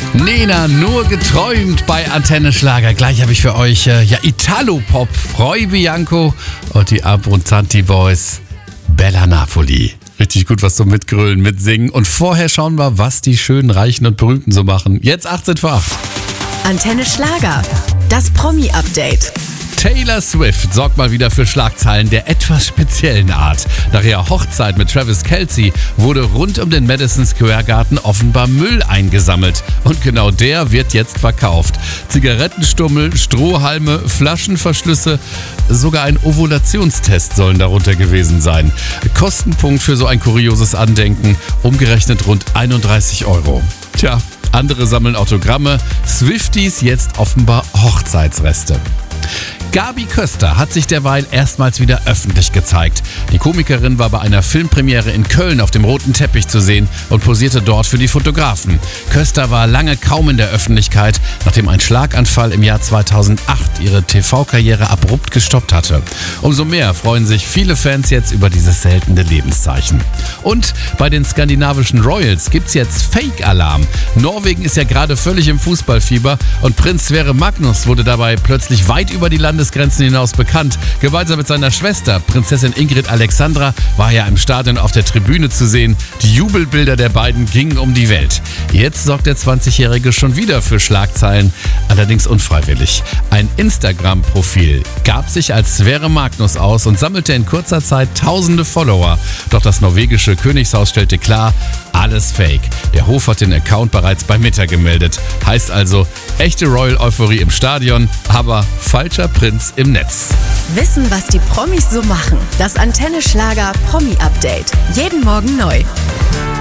Nena, nur geträumt bei Antenne Schlager. Gleich habe ich für euch Italo-Pop, Roy Bianco und die Abruzzanti Boys, Bella Napoli. Richtig gut was zum Mitgrölen, Mitsingen. Und vorher schauen wir, was die schönen, Reichen und Berühmten so machen. Jetzt 18 vor 8. Antenne Schlager, das Promi-Update. Taylor Swift sorgt mal wieder für Schlagzeilen der etwas speziellen Art. Nach ihrer Hochzeit mit Travis Kelce wurde rund um den Madison Square Garden offenbar Müll eingesammelt. Und genau der wird jetzt verkauft. Zigarettenstummel, Strohhalme, Flaschenverschlüsse, sogar ein Ovulationstest sollen darunter gewesen sein. Kostenpunkt für so ein kurioses Andenken, umgerechnet rund 31 €. Tja, andere sammeln Autogramme, Swifties jetzt offenbar Hochzeitsreste. Gabi Köster hat sich derweil erstmals wieder öffentlich gezeigt. Die Komikerin war bei einer Filmpremiere in Köln auf dem roten Teppich zu sehen und posierte dort für die Fotografen. Köster war lange kaum in der Öffentlichkeit, nachdem ein Schlaganfall im Jahr 2008 ihre TV-Karriere abrupt gestoppt hatte. Umso mehr freuen sich viele Fans jetzt über dieses seltene Lebenszeichen. Und bei den skandinavischen Royals gibt's jetzt Fake-Alarm. Norwegen ist ja gerade völlig im Fußballfieber und Prinz Sverre Magnus wurde dabei plötzlich weit über die Landesgrenzen hinaus bekannt. Gemeinsam mit seiner Schwester, Prinzessin Ingrid Alexandra, war er im Stadion auf der Tribüne zu sehen. Die Jubelbilder der beiden gingen um die Welt. Jetzt sorgt der 20-Jährige schon wieder für Schlagzeilen, allerdings unfreiwillig. Ein Instagram-Profil gab sich als Sverre Magnus aus und sammelte in kurzer Zeit tausende Follower. Doch das norwegische Königshaus stellte klar, alles Fake. Der Hof hat den Account bereits bei Meta gemeldet. Heißt also, echte Royal-Euphorie im Stadion, aber falscher Prinz im Netz. Wissen, was die Promis so machen. Das Antenne Schlager Promi-Update. Jeden Morgen neu.